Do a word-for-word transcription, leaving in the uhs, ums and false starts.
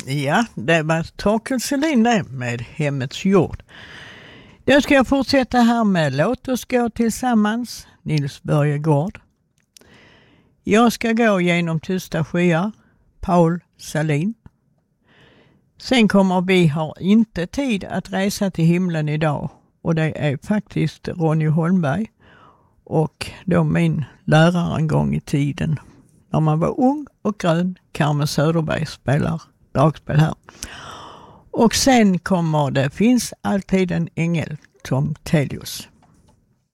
Ja, det var Torkel Selin det med Hemmets jord. Då ska jag fortsätta här med Låt oss gå tillsammans, Nils Börje Gård. Jag ska gå genom tysta skyar, Paul Salin. Sen kommer Vi har inte tid att resa till himlen idag, och det är faktiskt Ronny Holmberg och då min lärare en gång i tiden när man var ung och grön. Carmen Söderberg spelar dragspel här. Och sen kommer Det finns alltid en ängel, Tom Telius.